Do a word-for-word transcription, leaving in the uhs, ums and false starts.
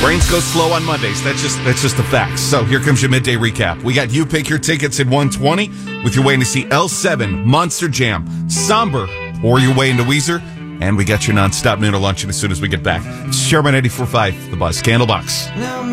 Brains go slow on Mondays. That's just that's just the facts. So here comes your midday recap. We got you pick your tickets at one twenty with your way to see L seven, Monster Jam, Somber, or your way into Weezer. And we got your nonstop noon luncheon as soon as we get back. It's Sherman eighty-four point five, The Buzz. Candlebox.